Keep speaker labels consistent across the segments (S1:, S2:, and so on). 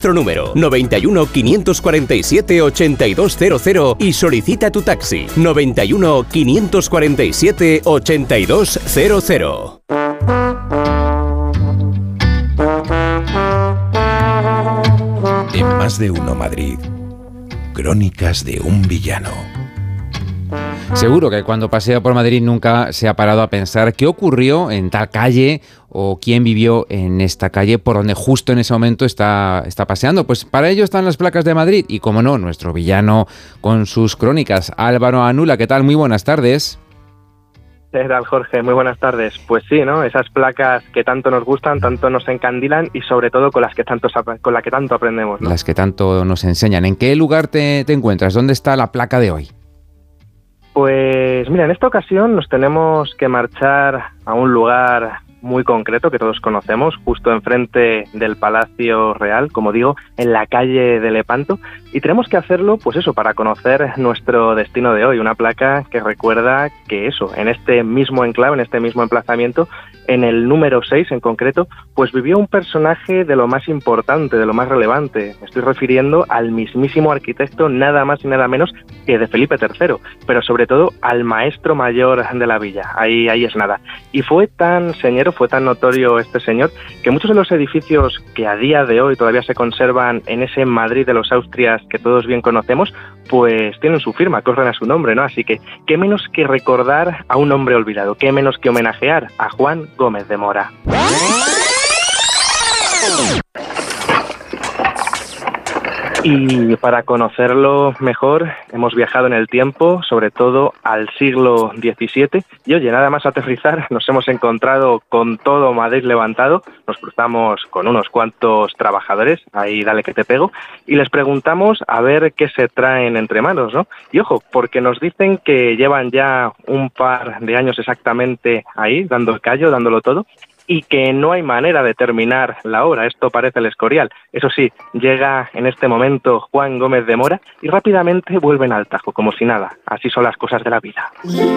S1: Nuestro número 91 547 8200 y solicita tu taxi 91 547 8200.
S2: En Más de Uno Madrid, Crónicas de un villano.
S3: Seguro que cuando pasea por Madrid nunca se ha parado a pensar qué ocurrió en tal calle o quién vivió en esta calle por donde justo en ese momento está paseando. Pues para ello están las placas de Madrid y, como no, nuestro villano con sus crónicas. Álvaro Anula, ¿qué tal? Muy buenas tardes.
S4: ¿Qué tal, Jorge? Muy buenas tardes. Pues sí, ¿no? Esas placas que tanto nos gustan, tanto nos encandilan y sobre todo con las que tanto aprendemos, ¿no?
S3: Las que tanto nos enseñan. ¿En qué lugar te encuentras? ¿Dónde está la placa de hoy?
S4: Pues mira, en esta ocasión nos tenemos que marchar a un lugar muy concreto que todos conocemos, justo enfrente del Palacio Real, como digo, en la calle de Lepanto, y tenemos que hacerlo, pues eso, para conocer nuestro destino de hoy, una placa que recuerda que eso, en este mismo enclave, en este mismo emplazamiento, en el número 6 en concreto, pues vivió un personaje de lo más importante, de lo más relevante. Me estoy refiriendo al mismísimo arquitecto, nada más y nada menos que de Felipe III, pero sobre todo al maestro mayor de la villa, ahí es nada. Y fue tan señero, fue tan notorio este señor, que muchos de los edificios que a día de hoy todavía se conservan en ese Madrid de los Austrias que todos bien conocemos, pues tienen su firma, corren a su nombre, ¿no? Así que, ¿qué menos que recordar a un hombre olvidado? ¿Qué menos que homenajear a Juan Gómez de Mora? Y para conocerlo mejor hemos viajado en el tiempo, sobre todo al siglo XVII, y oye, nada más aterrizar nos hemos encontrado con todo Madrid levantado, nos cruzamos con unos cuantos trabajadores, ahí dale que te pego, y les preguntamos a ver qué se traen entre manos, ¿no? Y ojo, porque nos dicen que llevan ya un par de años exactamente ahí, dando el callo, dándolo todo, y que no hay manera de terminar la obra. Esto parece el Escorial. Eso sí, llega en este momento Juan Gómez de Mora y rápidamente vuelven al tajo, como si nada. Así son las cosas de la vida.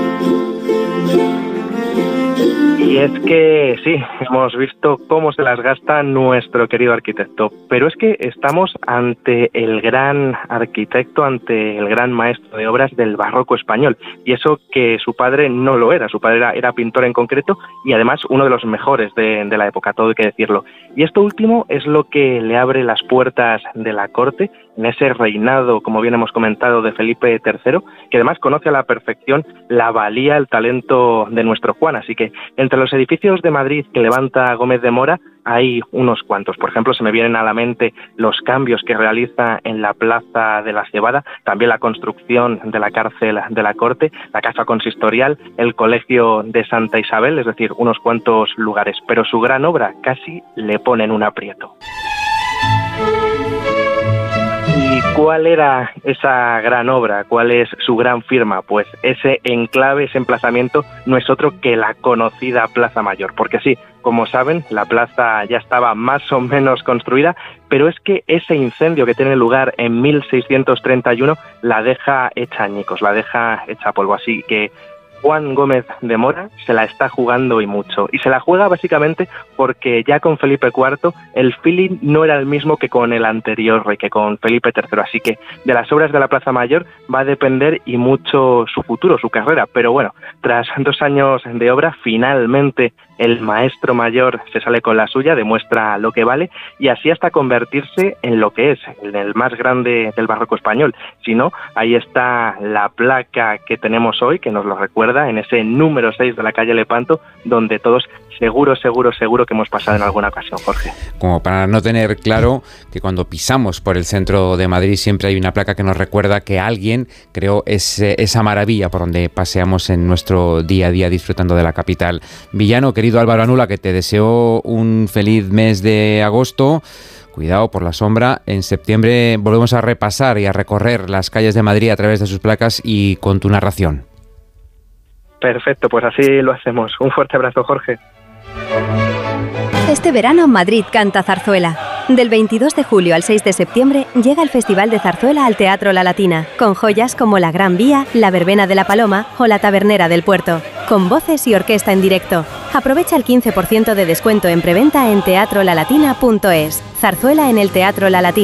S4: Y es que sí, hemos visto cómo se las gasta nuestro querido arquitecto, pero es que estamos ante el gran arquitecto, ante el gran maestro de obras del barroco español, y eso que su padre no lo era, su padre era pintor en concreto y además uno de los mejores de la época, todo hay que decirlo. Y esto último es lo que le abre las puertas de la corte en ese reinado, como bien hemos comentado, de Felipe III, que además conoce a la perfección la valía, el talento de nuestro Juan. Así que entre los edificios de Madrid que levanta Gómez de Mora hay unos cuantos. Por ejemplo, se me vienen a la mente los cambios que realiza en la Plaza de la Cebada, también la construcción de la cárcel de la Corte, la Casa Consistorial, el Colegio de Santa Isabel, es decir, unos cuantos lugares. Pero su gran obra casi le pone en un aprieto. ¿Y cuál era esa gran obra? ¿Cuál es su gran firma? Pues ese enclave, ese emplazamiento, no es otro que la conocida Plaza Mayor. Porque sí, como saben, la plaza ya estaba más o menos construida, pero es que ese incendio que tiene lugar en 1631 la deja hecha añicos, la deja hecha polvo. Así que Juan Gómez de Mora se la está jugando y mucho. Y se la juega básicamente porque ya con Felipe IV el feeling no era el mismo que con el anterior rey, que con Felipe III. Así que de las obras de la Plaza Mayor va a depender y mucho su futuro, su carrera. Pero bueno, tras 2 años de obra, finalmente el maestro mayor se sale con la suya, demuestra lo que vale y así hasta convertirse en lo que es, en el más grande del barroco español. Si no, ahí está la placa que tenemos hoy, que nos lo recuerda, en ese número 6 de la calle Lepanto, donde todos seguro que hemos pasado en alguna ocasión, Jorge.
S3: Como para no tener claro que cuando pisamos por el centro de Madrid siempre hay una placa que nos recuerda que alguien creó esa maravilla por donde paseamos en nuestro día a día disfrutando de la capital. Villano, querido Álvaro Anula, que te deseo un feliz mes de agosto. Cuidado por la sombra. En septiembre volvemos a repasar y a recorrer las calles de Madrid a través de sus placas y con tu narración.
S4: Perfecto, pues así lo hacemos. Un fuerte abrazo, Jorge.
S5: Este verano Madrid canta zarzuela. Del 22 de julio al 6 de septiembre llega el Festival de Zarzuela al Teatro La Latina, con joyas como La Gran Vía, La Verbena de la Paloma o La Tabernera del Puerto, con voces y orquesta en directo. Aprovecha el 15% de descuento en preventa en teatrolalatina.es. Zarzuela en el Teatro La Latina.